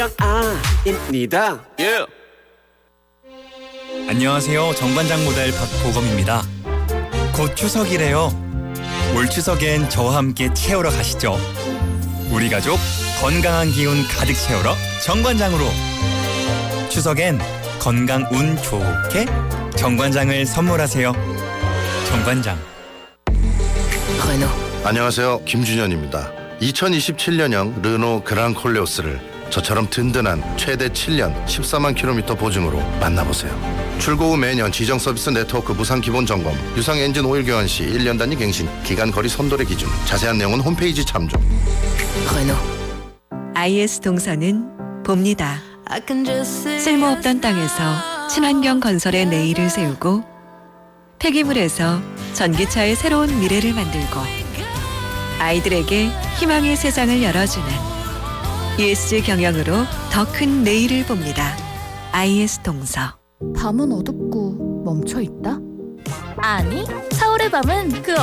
입니다. 예. 안녕하세요. 정관장 모델 박보검입니다. 곧 추석이래요. 올 추석엔 저와 함께 채우러 가시죠. 우리 가족 건강한 기운 가득 채우러 정관장으로. 추석엔 건강 운 좋게 정관장을 선물하세요. 정관장. 안녕하세요. 김준현입니다. 2027년형 르노 그랑 콜레오스를 저처럼 든든한 최대 7년 14만 킬로미터 보증으로 만나보세요. 출고 후 매년 지정 서비스 네트워크 무상 기본 점검, 유상 엔진 오일 교환 시 1년 단위 갱신, 기간 거리 선도의 기준, 자세한 내용은 홈페이지 참조. IS 동서는 봅니다. 쓸모없던 땅에서 친환경 건설의 내일을 세우고 폐기물에서 전기차의 새로운 미래를 만들고 아이들에게 희망의 세상을 열어주는 ESG 경영으로 더 큰 내일을 봅니다. IS 동서. 밤은 어둡고 멈춰있다? 아니, 서울의 밤은 그